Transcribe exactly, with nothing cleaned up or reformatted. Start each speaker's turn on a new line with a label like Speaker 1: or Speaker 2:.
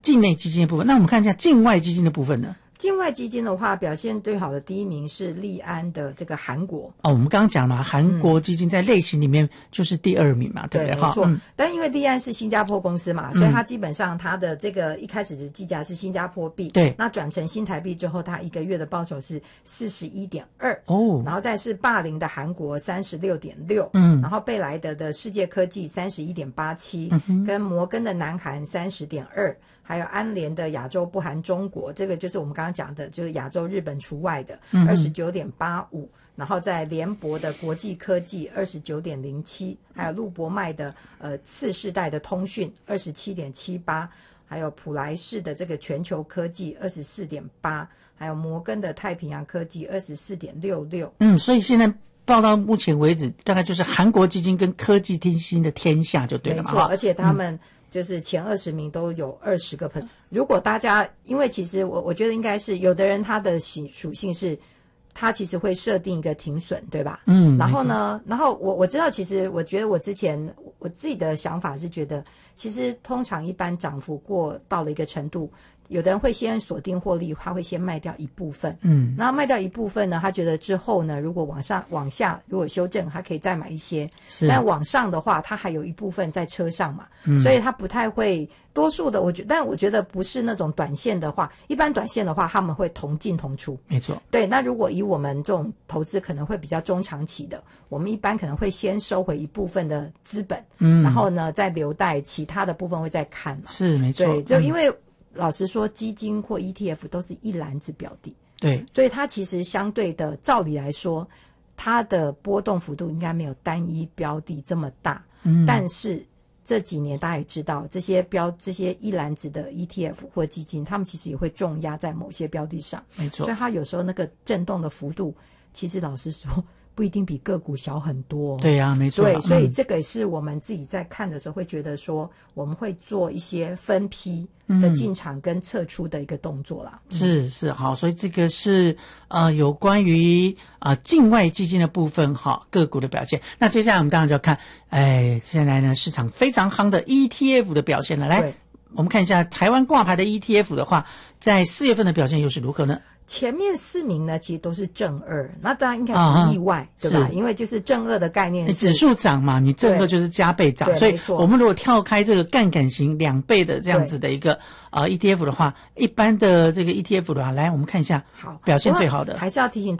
Speaker 1: 境内基金的部分，那我们看一下境外基金的部分呢？
Speaker 2: 境外基金的话，表现最好的第一名是利安的这个韩国。
Speaker 1: 哦，我们刚刚讲嘛，韩国基金在类型里面就是第二名嘛，嗯、对不对？
Speaker 2: 对，没错。
Speaker 1: 嗯、
Speaker 2: 但因为利安是新加坡公司嘛，所以它基本上它的这个一开始的计价是新加坡币，
Speaker 1: 对。
Speaker 2: 那转成新台币之后，它一个月的报酬是四十一点二
Speaker 1: 哦，
Speaker 2: 然后再是霸凌的韩国三十六点六，
Speaker 1: 嗯，
Speaker 2: 然后贝莱德的世界科技三十一点八七，跟摩根的南韩三十点二。还有安联的亚洲不含中国，这个就是我们刚刚讲的，就是亚洲日本除外的二十九点八五，然后在联博的国际科技二十九点零七，还有陆博迈的呃次世代的通讯二十七点七八，还有普莱士的这个全球科技二十四点八，还有摩根的太平洋科技二十四点六六。
Speaker 1: 嗯，所以现在报到目前为止，大概就是韩国基金跟科技基金的天下就对了嘛。
Speaker 2: 没错，而且他们、嗯。就是前二十名都有二十个盆。如果大家，因为其实我我觉得应该是有的人他的属性是，他其实会设定一个停损，对吧？
Speaker 1: 嗯。
Speaker 2: 然后呢，然后我我知道，其实我觉得我之前我自己的想法是觉得，其实通常一般涨幅过到了一个程度，有的人会先锁定获利，他会先卖掉一部分，
Speaker 1: 嗯，
Speaker 2: 然后卖掉一部分呢，他觉得之后呢，如果往上往下如果修正，他可以再买一些，
Speaker 1: 是，
Speaker 2: 但往上的话，他还有一部分在车上嘛，
Speaker 1: 嗯，
Speaker 2: 所以他不太会。多数的我觉，但我觉得不是那种短线的话，一般短线的话，他们会同进同出，
Speaker 1: 没错。
Speaker 2: 对，那如果以我们这种投资可能会比较中长期的，我们一般可能会先收回一部分的资本，
Speaker 1: 嗯，
Speaker 2: 然后呢再留待其他的部分会再看嘛。
Speaker 1: 是没错，
Speaker 2: 对，就因为、嗯、老实说，基金或 E T F 都是一篮子表的，
Speaker 1: 对，
Speaker 2: 所以它其实相对的，照理来说，它的波动幅度应该没有单一标的这么大，
Speaker 1: 嗯，
Speaker 2: 但是。这几年大家也知道，这些标这些一篮子的 E T F 或基金，他们其实也会重压在某些标的上，
Speaker 1: 没错。
Speaker 2: 所以它有时候那个震动的幅度，其实老实说不一定比个股小很多。
Speaker 1: 对呀、啊，没错。
Speaker 2: 对，所以这个也是我们自己在看的时候会觉得说，我们会做一些分批的进场跟撤出的一个动作啦。
Speaker 1: 嗯、是是好，所以这个是呃有关于啊、呃、境外基金的部分哈个股的表现。那接下来我们当然就要看，哎，现在呢市场非常夯的 E T F 的表现了。来，我们看一下台湾挂牌的 E T F 的话，在四月份的表现又是如何呢？
Speaker 2: 前面四名呢，其实都是正二，那当然应该不意外，啊、对吧？因为就是正二的概念是，
Speaker 1: 你指数涨嘛，你正二就是加倍涨，所以我们如果跳开这个杠杆型两倍的这样子的一个呃 E T F 的话，一般的这个 E T F 的话，来我们看一下，
Speaker 2: 好
Speaker 1: 表现最好的，
Speaker 2: 还是要提醒